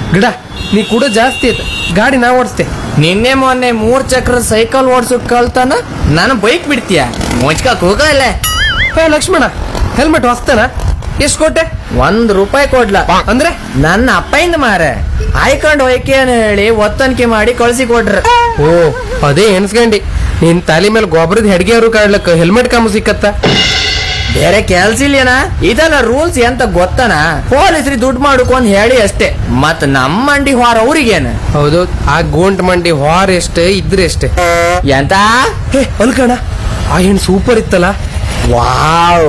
ಗಿಡ ನೀ ಕೂಡ ಜಾಸ್ತಿ ಐತೆ ಗಾಡಿ ನಾ ಓಡಿಸ್ತೆ. ನಿನ್ನೆ ಮೊನ್ನೆ 3 ಚಕ್ರ ಸೈಕಲ್ ಓಡಿಸೋಕ್ ಕಲ್ತಾನ ನಾನು ಬೈಕ್ ಬಿಡ್ತೀಯ ಮುಚ್ಕಕ್ ಹೋಗಲ್ಲ. ಹೇ ಲಕ್ಷ್ಮಣ, ಹೆಲ್ಮೆಟ್ ಹೊಸ್ತನ ಎಷ್ಟು ಕೊಟ್ಟೆ? ₹1 ಕೊಡ್ಲ ಅಂದ್ರೆ ನನ್ನ ಅಪ್ಪಯಿಂದ ಮಾರೆ ಆಯ್ಕೊಂಡ್ ಹೋಯ್ಕೆ ಅಂತ ಹೇಳಿ ಒತ್ತನಿಕೆ ಮಾಡಿ ಕಳ್ಸಿ ಕೊಟ್ರ. ಓ ಅದೇ ಎನ್ಸ್ಕಂಡಿ ನಿನ್ ತಾಲಿ ಮೇಲೆ ಗೊಬ್ಬರದ ಹೆಡ್ಗೆಯವರು ಕಾಡ್ಲಕ್ಕ ಹೆಲ್ಮೆಟ್ ಕಾಮು ಸಿಕ್ಕತ್ತ. ಬೇರೆ ಕೆಲ್ಸ ಇಲ್ಲೇನ? ಇದೆಲ್ಲ ರೂಲ್ಸ್ ಎಂತ ಗೊತ್ತನ? ಪೊಲೀಸ್ರಿ ದುಡ್ಡು ಮಾಡ್ಕೊಂಡ್ ಹೇಳಿ ಅಷ್ಟೇ. ಮತ್ ನಮ್ಮ ಮಂಡಿ ಹೊರ ಅವ್ರಿಗೇನ? ಹೌದು, ಆ ಗೋಂಟ್ ಮಂಡಿ ಹೊರ ಎಷ್ಟೇ ಇದ್ರೆ ಎಷ್ಟೇ. ಎಂತ ಹೇ ಅಲ್ಕಣ, ಆ ಹೆಣ್ಣು ಸೂಪರ್ ಇತ್ತಲ್ಲ. ವಾವ್,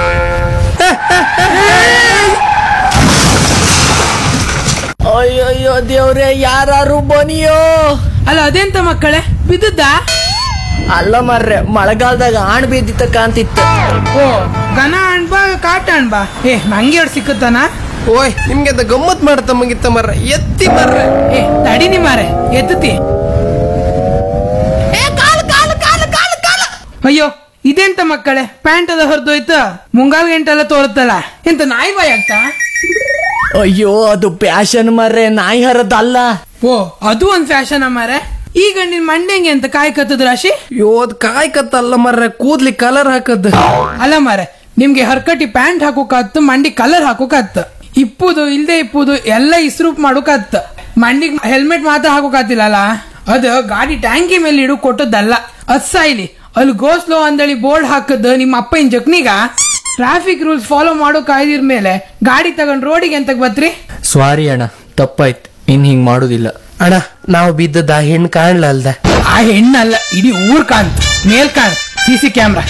ಅಯ್ಯಯ್ಯೋ ದೇವ್ರೆ, ಯಾರು ಬನಿಯೋ. ಅಲ್ಲ ಅದೆಂತ ಮಕ್ಕಳೇ, ಬಿದ್ದದ್ದ? ಅಲ್ಲ ಮರ್ರೆ, ಮಳೆಗಾಲದಾಗ ಆಣ್ ಬಿದ್ದಿತ್ತ ಕಾಂತಿತ್ತು. ಓ ಗನ ಅಣ್ಬಾ ಕಾಟ ಅಣ್ಬಾ. ನಂಗೆ ಎರಡು ಸಿಕ್ಕತ್ತಾನ. ಓಯ್ ನಿಮ್ಗೆ ಅಂತ ಗಮ್ಮತ್ ಮಾಡತ್ತ ಮಂಗಿತ್ತ ಮರ್ರ, ಎತ್ತಿ ಮರ್ರೆ. ತಡಿನಿ ಮಾರೆ, ಎತ್ತತಿ. ಅಯ್ಯೋ ಇದೆಂತ ಮಕ್ಕಳೇ, ಪ್ಯಾಂಟ್ ಅದ ಹೊರದೋಯ್ತು, ಮುಂಗಾಲ್ ಗಂಟೆಲ್ಲ ತೋರುತ್ತಲ್ಲ, ಎಂತ ನಾಯಿ ಬಾಯ್ ಆಗ್ತಾ? ಅಯ್ಯೋ ಅದು ಪ್ಯಾಶನ್ ಮರ್ರೆ, ನಾಯಿ ಹರದಲ್ಲ. ಓ ಅದು ಒಂದ್ ಫ್ಯಾಷನ್ ಮಾರೆ. ಈಗ ನಿನ್ ಮಂಡೆಂಗೆ ಅಂತ ಕಾಯ್ ಕತ್ತದ ರಾಶಿ. ಯೋದ್ ಕಾಯ್ ಕತ್ತಲ್ಲ ಮರ್ರೆ, ಕೂದ್ಲಿ ಕಲರ್ ಹಾಕದ್. ಅಲ್ಲ ಮಾರೆ, ನಿಮ್ಗೆ ಹರ್ಕಟಿ ಪ್ಯಾಂಟ್ ಹಾಕೋಕತ್ತು, ಮಂಡಿ ಕಲರ್ ಹಾಕೋಕತ್ತು, ಇಪ್ಪುದು ಇಲ್ದೆ ಇಪ್ಪುದು ಎಲ್ಲ ಇಸ್ರೂಪ್ ಮಾಡೋಕತ್ತ. ಮಂಡಿಗ್ ಹೆಲ್ಮೆಟ್ ಮಾತ್ರ ಹಾಕೋಕತ್ತಿಲ್ಲ, ಅದು ಗಾಡಿ ಟ್ಯಾಂಕಿ ಮೇಲೆ ಇಡು ಕೊಟ್ಟದ್ದಲ್ಲ. ಅಸ್ಸಾಯ್ಲಿ ಅಲ್ಲಿ ಗೋ ಸ್ಲೋ ಅಂದೇಳಿ ಬೋರ್ಡ್ ಹಾಕದ್ ನಿಮ್ಮ ಅಪ್ಪನ ಜಕ್ನಿಗ. ಟ್ರಾಫಿಕ್ ರೂಲ್ಸ್ ಫಾಲೋ ಮಾಡೋ ಕಾಯ್ದಿರ್ ಮೇಲೆ ಗಾಡಿ ತಗೊಂಡ್ ರೋಡಿಗೆ ಎಂತ ಬತ್ರಿ? ಸಾರಿ ಅಣ್ಣ, ತಪ್ಪಾಯ್ತು, ಇನ್ ಹಿಂಗ್ ಮಾಡುದಿಲ್ಲ. ಅಣ್ಣ ನಾವು ಬಿದ್ದದ ಆ ಹೆಣ್ಣು ಕಾಣ್ಲ ಅಲ್ದ? ಆ ಹೆಣ್ಣಲ್ಲ, ಇಡೀ ಊರ್ ಕಾಣ್, ಮೇಲ್ ಕಾಣ್, ಸಿಸಿ ಕ್ಯಾಮ್ರಾ.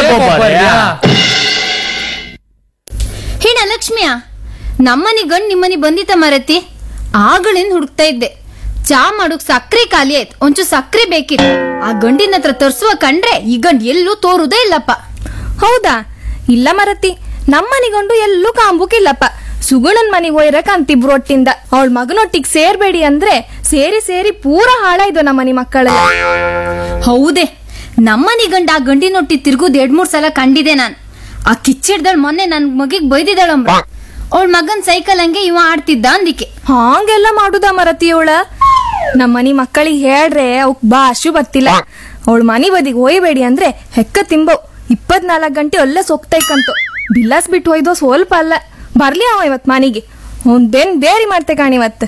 ಹೇಳ ಲಕ್ಷ್ಮಿಯ, ನಮ್ಮನಿ ಗಂಡ್ ನಿಮ್ಮನಿ ಬಂದಿತ್ತ ಮರತಿ. ಆಗಳಿಂದ ಹುಡುಕ್ತಾ ಇದ್ದೆ. ಚಾ ಮಾಡೋಕ್ ಸಕ್ರೆ ಖಾಲಿ ಆಯ್ತು, ಒಂಚೂರು ಸಕ್ರೆ ಬೇಕಿತ್ತು. ಆ ಗಂಡಿನ ಹತ್ರ ತರ್ಸುವ ಕಂಡ್ರೆ ಈ ಗಂಡ್ ಎಲ್ಲೂ ತೋರುದೇ ಇಲ್ಲಪ್ಪ. ಹೌದಾ? ಇಲ್ಲ ಮರತಿ, ನಮ್ಮನಿಗೊಂಡು ಎಲ್ಲೂ ಕಾಂಬುಕಿಲ್ಲಪ್ಪ. ಸುಗುಣನ್ ಮನಿಗ್ ಒಯ್ರಕ್ ಅಂತಿಬ್ರು ಒಟ್ಟಿಂದ. ಅವಳ ಮಗನೊಟ್ಟಿಗೆ ಸೇರ್ಬೇಡಿ ಅಂದ್ರೆ ಸೇರಿ ಸೇರಿ ಪೂರ ಹಾಳಾಯ್ದು ನಮ್ಮನಿ ಮಕ್ಕಳೆಲ್ಲ. ಹೌದೇ, ನಮ್ಮನಿ ಗಂಡ ಆ ಗಂಡಿನೊಟ್ಟಿ ತಿರ್ಗುದ್ 2-3 ಸಲ ಕಂಡಿದೆ ನಾನ್. ಆ ಕಿಚ್ಚಿಡ್ದಳ್ ಮೊನ್ನೆ ನನ್ ಮಗಿಗ್ ಬೈದಿದ್ದಾಳಂಬ. ಅವಳ ಮಗನ್ ಸೈಕಲ್ ಹಂಗೆ ಇವ ಆಡ್ತಿದ್ದ ಅಂದಿಕೆ. ಹಾಂಗೆಲ್ಲ ಮಾಡುದ ಮರತಿ ಅವಳ? ನಮ್ಮನಿ ಮಕ್ಕಳಿಗೆ ಹೇಳ್ರೆ ಅವಕ್ ಭಾಷು ಬರ್ತಿಲ್ಲ. ಅವಳ ಮನಿ ಬದಿಗೆ ಒಯ್ಬೇಡಿ ಅಂದ್ರೆ ಹೆಕ್ಕ ತಿಂಬವ್. 24 ಗಂಟೆ ಒಳ್ಳೆ ಸೊಕ್ತೈಕಂತು. ಬಿಲ್ಲಾಸ್ ಬಿಟ್ಟು ಒಯ್ದೋ ಸ್ವಲ್ಪ ಅಲ್ಲ. ಬರ್ಲಿ ಅವ ಇವತ್ ಮನಿಗೆ, ಒಂದೇನ್ ಬೇರಿ ಮಾಡ್ತೆ ಕಾಣಿವತ್.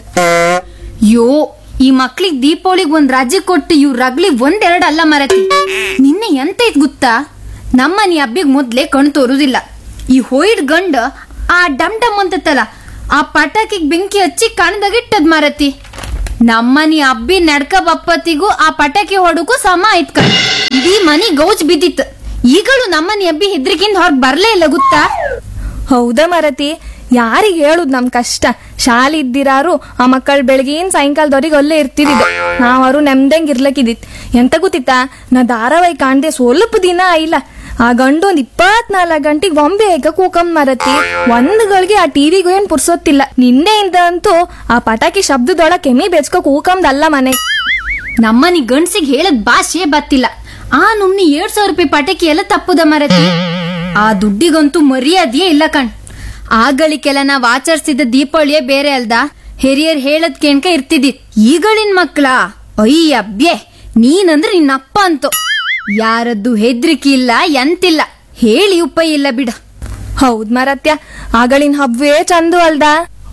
ಯೋ, ಈ ಮಕ್ಳಿಗ್ ದೀಪಾವಳಿಗ್ ಒಂದ್ ರಾಜ್ಯ ಕೊಟ್ಟು ಇವ್ ರಗ್ಲಿಗ್ 1-2 ಅಲ್ಲ ಮರತಿ. ನಿನ್ನೆ ಎಂತ ಇದ್ ಗೊತ್ತಾ? ನಮ್ಮನಿ ಹಬ್ಬಿಗ್ ಮೊದ್ಲೇ ಕಣ್ ತೋರುದಿಲ್ಲ. ಈ ಹೋಯ್ಡ್ ಗಂಡ ಆ ಡಮ್ ಡಮ್ ಅಂತತ್ತಲ್ಲ, ಆ ಪಟಾಕಿಗ್ ಬೆಂಕಿ ಹಚ್ಚಿ ಕಣ್ದಾಗಿಟ್ಟದ್ ಮರತಿ. ನಮ್ಮನಿ ಹಬ್ಬಿ ನಡ್ಕ ಬಪ್ಪತ್ತಿಗೂ ಆ ಪಟಾಕಿ ಹೊಡಕ್ಕೂ ಸಮ ಆಯ್ತ್ ಕಣ್. ಇಡೀ ಮನಿ ಗೌಜ್ ಬಿದ್ದಿತ್ತು. ಈಗಲೂ ನಮ್ಮನಿ ಹಬ್ಬಿ ಹೆದ್ರಿಕಿಂದ ಹೊರಗ್ ಬರ್ಲೇ ಇಲ್ಲ ಗೊತ್ತಾ? ಹೌದಾ ಮರತಿ, ಯಾರಿಗ್ ಹೇಳುದ್ ನಮ್ ಕಷ್ಟ. ಶಾಲೆ ಇದ್ದಿರಾರು ಆ ಮಕ್ಕಳು ಬೆಳಗಿನ ಸಾಯಂಕಾಲದವ್ರಿಗೆ ಅಲ್ಲೇ ಇರ್ತಿದ್ದ. ನಾವರು ನೆಮ್ದಂಗ್ ಇರ್ಲಕ್ಕಿದಿತ್. ಎಂತ ಗೊತ್ತಿತ್ತಾ, ನಾ ಧಾರಾವಾಹಿ ಕಾಣ್ದೆ ಸ್ವಲ್ಪ ದಿನ ಆಯಿಲ್ಲ. ಆ ಗಂಡು ಒಂದ್ 24 ಗಂಟೆಗೆ ಬೊಂಬೆ ಹೇಗ ಕೂಕಂ ಮರತಿ. ಒಂದ್ಗಳಿಗೆ ಆ ಟಿವಿಗೂ ಏನ್ ಪುರ್ಸೊತ್ತಿಲ್ಲ. ನಿನ್ನೆಯಿಂದ ಅಂತೂ ಆ ಪಟಾಕಿ ಶಬ್ದದೊಳ ಕೆಮ್ಮಿ ಬೆಚ್ಕೋ ಕೂಕಂದಲ್ಲ ಮನೆ. ನಮ್ಮನಿ ಗಂಡ್ಸಿಗೆ ಹೇಳದ್ ಭಾಷೆ ಬತ್ತಿಲ್ಲ. ಆ ನುಮ್ನಿ 7,000 ರೂಪಾಯಿ ಪಟಾಕಿ ಎಲ್ಲ ತಪ್ಪುದ ಮರತಿ. ಆ ದುಡ್ಡಿಗಂತೂ ಮರ್ಯಾದೆಯೇ ಇಲ್ಲ ಕಣ್. ಆಗಳಿಗೆಲ್ಲ ನಾವ್ ಆಚರಿಸಿದ ದೀಪಾವಳಿಯೇ ಬೇರೆ ಅಲ್ದ. ಹಿರಿಯರ್ ಹೇಳದ್ ಕೇಣ್ಕ ಇರ್ತಿದ್ದಿ. ಈಗಳಿನ್ ಮಕ್ಳ ಅಯ್ಯಬ್ಯೆ ನೀನಂದ್ರೆ ನಿನ್ನಪ್ಪ ಅಂತೂ ಯಾರದ್ದು ಹೆದ್ರಿಕೆ ಇಲ್ಲ, ಎಂತಿಲ್ಲ, ಹೇಳಿ ಉಪಾಯ ಇಲ್ಲ ಬಿಡ. ಹೌದ್ ಮರತ್ಯ, ಆಗಳಿನ ಹಬ್ಬವೇ ಚಂದು ಅಲ್ದ.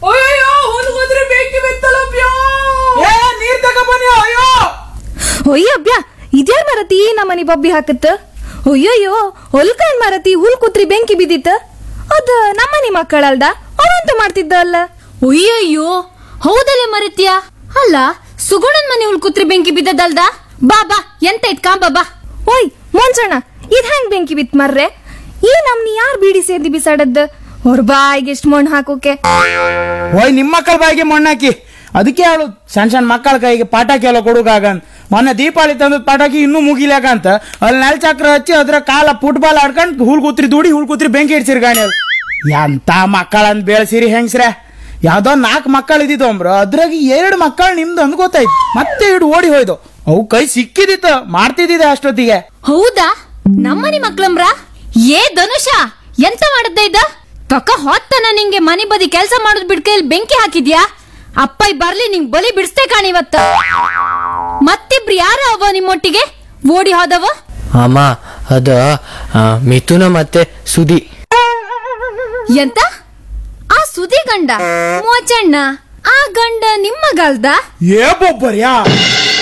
ಒಯ್ಯಬ್ಯಾ, ಇದ್ಯಾರ ಮರತಿ ನಮ್ಮನಿ ಬಬ್ಬಿ ಹಾಕತ್ತ? ಅಯ್ಯಯ್ಯೋ, ಹೊಲ್ಕಂಡ್ ಮರತಿ, ಹುಲ್ ಕುತ್ರಿ ಬೆಂಕಿ ಬಿದ್ದಿತ್ತ. ಅದ ನಮ್ಮನಿ ಮಕ್ಕಳಲ್ದ, ಅವಂತ ಮಾಡ್ತಿದ್ದ ಅಲ್ಲ. ಅಯ್ಯಯ್ಯೋ, ಹೌದಲ್ಲೇ ಮರತ್ಯ. ಅಲ್ಲ, ಸುಗುಣನ್ ಮನೆ ಉಳ್ಕುತ್ರಿ ಬೆಂಕಿ ಬಿದ್ದದಲ್ದ. ಬಾ ಬಾ, ಎಂತ ಇತ್ ಕಾಂಬಾ. ಓಯ್ ಮೊಂಚಣ್ಣ, ಇದ್ ಹೆಂಗ್ ಬೆಂಕಿ ಬಿತ್ ಮರ್ರೆ? ಈ ನಮ್ನಿ ಯಾರ್ ಬೀಡಿ ಸೇದಿ ಬಿಸಾಡದ್? ಅವ್ರ ಬಾಯಿಗೆ ಎಷ್ಟ್ ಮಣ್ಣು ಹಾಕೋಕೆ. ಓಯ್ ನಿಮ್ ಮಕ್ಕಳ ಬಾಯಿಗೆ ಮಣ್ಣಾಕಿ, ಅದಕ್ಕೆ ಹೇಳು ಸಣ್ಣ ಸಣ್ಣ ಮಕ್ಕಳ ಕೈಗೆ ಪಟಾಕಿ ಎಲ್ಲ ಕೊಡುಗಾಗಂತ. ಮೊನ್ನೆ ದೀಪಾವಳಿ ತಂದ ಪಟಾಕಿ ಇನ್ನೂ ಮುಗಿಲಾಕಂತ ಅಲ್ಲಿ ನೆಲ ಚಕ್ರ ಹಚ್ಚಿ ಅದ್ರ ಕಾಲ ಫುಟ್ಬಾಲ್ ಆಡ್ಕೊಂಡ್ ಹುಲ್ ಕೂತ್ರಿ ಬೆಂಕಿ ಇಡ್ಸಿರಿ ಗಾಣಿ. ಎಂತ ಮಕ್ಕಳಂತ ಬೆಳೆಸಿರಿ ಹೆಂಗ್ಸ್ರೆ. ಯಾವ್ದೋ 4 ಮಕ್ಕಳು ಇದ್ದಿದ್ದು ಅಂಬ್ರ, ಅದ್ರಾಗ 2 ಮಕ್ಕಳು ನಿಮ್ದು ಅಂದ್ ಗೊತ್ತಾಯ್ತು. ಮತ್ತೆ ಇಡು ಓಡಿ ಹೋಯ್ದು. ಅವು ಕೈ ಸಿಕ್ಕಿದಿತ್ತ, ಮಾಡ್ತಿದ್ದಿದೆ ಅಷ್ಟೊತ್ತಿಗೆ. ಹೌದಾ? ನಮ್ಮನಿ ಮಕ್ಳಂಬ್ರ? ಏ ಧನುಷ, ಎಂತ ಮಾಡದ್ದ ಇದ್ದ? ಪಕ್ಕ ಹೊತ್ತನ ನಿಂಗೆ ಮನೆ ಬದಿ ಕೆಲಸ ಮಾಡೋದ್ ಬಿಡ್ಕ ಇಲ್ಲಿ ಬೆಂಕಿ ಹಾಕಿದ್ಯಾ? ಅಪ್ಪಯ್ ಬರ್ಲಿ ನಿಂಗ್ ಬಲಿ ಬಿಡಿಸ್ತೇ ಕಾಣಿವತ್ತ. ಮತ್ತಿಬ್ರು ಯಾರ ಅವ ನಿಮ್ಮೊಟ್ಟಿಗೆ ಓಡಿ ಹೋದವ? ಅಮ್ಮ ಅದ ಮಿಥುನ ಮತ್ತೆ ಸುದಿ. ಎಂತ? ಆ ಸುದಿ ಗಂಡ ಮೋಚಣ್ಣ? ಆ ಗಂಡ ನಿಮ್ಮ ಗಲ್ದ? ಏ ಬೊಬ್ಬರ್ಯಾ